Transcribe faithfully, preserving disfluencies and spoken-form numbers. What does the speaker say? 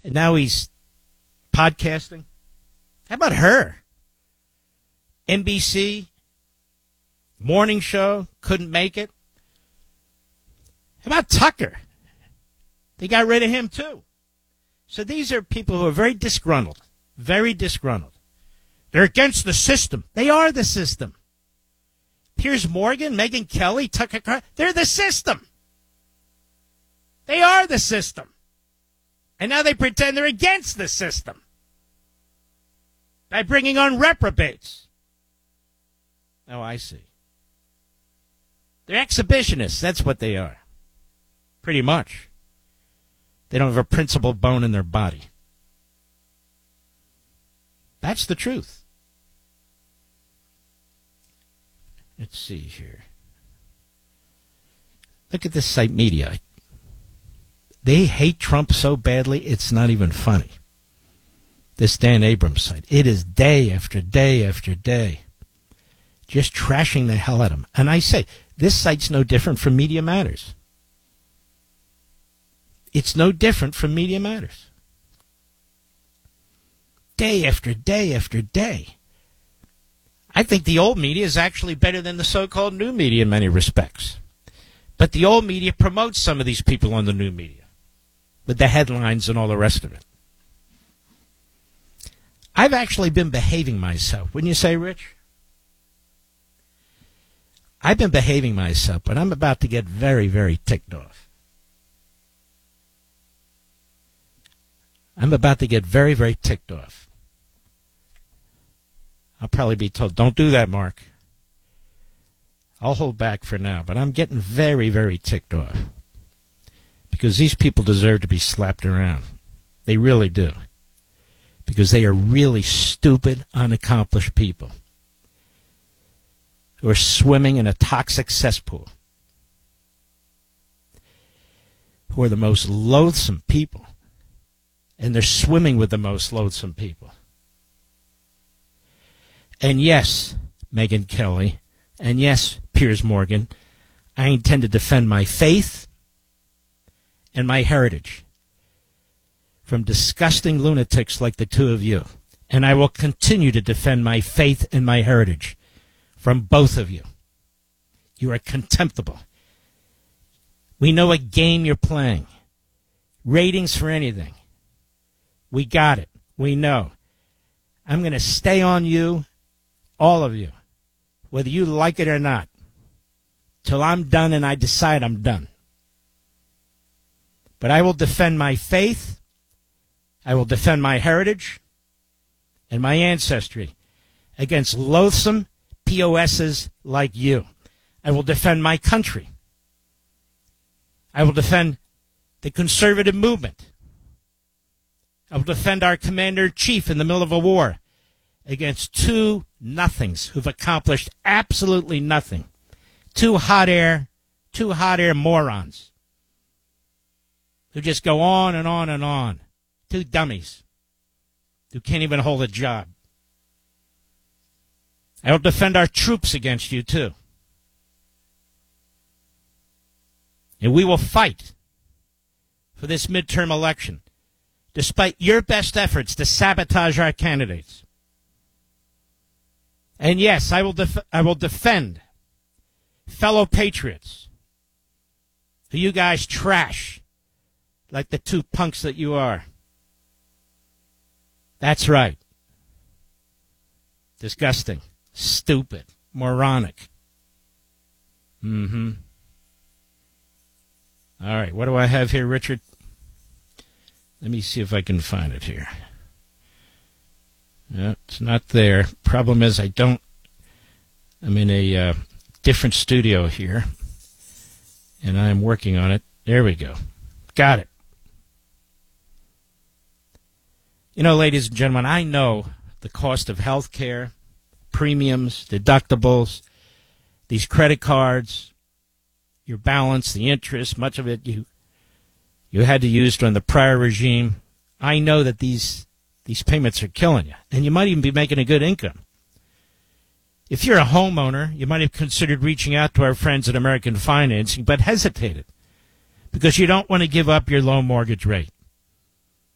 And now he's podcasting. How about her? N B C, morning show, couldn't make it. How about Tucker? They got rid of him, too. So these are people who are very disgruntled, very disgruntled. They're against the system. They are the system. Piers Morgan, Megyn Kelly, Tucker Carlson, they're the system. They are the system. And now they pretend they're against the system by bringing on reprobates. Oh, I see. They're exhibitionists. That's what they are. Pretty much. They don't have a principled bone in their body. That's the truth. Let's see here. Look at this site media. They hate Trump so badly, it's not even funny. This Dan Abrams site. It is day after day after day. Just trashing the hell out of him. And I say, this site's no different from Media Matters. It's no different from Media Matters. Day after day after day. I think the old media is actually better than the so-called new media in many respects. But the old media promotes some of these people on the new media with the headlines and all the rest of it. I've actually been behaving myself. Wouldn't you say, Rich? I've been behaving myself, but I'm about to get very, very ticked off. I'm about to get very, very ticked off. I'll probably be told, don't do that, Mark. I'll hold back for now, but I'm getting very, very ticked off. Because these people deserve to be slapped around. They really do. Because they are really stupid, unaccomplished people who are swimming in a toxic cesspool, who are the most loathsome people, and they're swimming with the most loathsome people. And yes, Megyn Kelly, and yes, Piers Morgan, I intend to defend my faith and my heritage from disgusting lunatics like the two of you. And I will continue to defend my faith and my heritage from both of you. You are contemptible. We know what game you're playing. Ratings for anything. We got it. We know. I'm going to stay on you, all of you, whether you like it or not, till I'm done and I decide I'm done. But I will defend my faith, I will defend my heritage and my ancestry against loathsome P O S's like you. I will defend my country. I will defend the conservative movement. I will defend our commander-in-chief in the middle of a war against two nothings who've accomplished absolutely nothing. Two hot air, two hot air morons who just go on and on and on. Two dummies who can't even hold a job. I will defend our troops against you, too. And we will fight for this midterm election, despite your best efforts to sabotage our candidates. And yes, I will def- I will defend fellow patriots who you guys trash like the two punks that you are. That's right. Disgusting. Stupid. Moronic. Mm-hmm. All right, what do I have here, Richard? Let me see if I can find it here. No, it's not there. Problem is I don't... I'm in a uh, different studio here, and I'm working on it. There we go. Got it. You know, ladies and gentlemen, I know the cost of health care, premiums, deductibles, these credit cards, your balance, the interest, much of it you you had to use during the prior regime. I know that these these payments are killing you, and you might even be making a good income. If you're a homeowner, you might have considered reaching out to our friends at American Financing, but hesitated because you don't want to give up your low mortgage rate.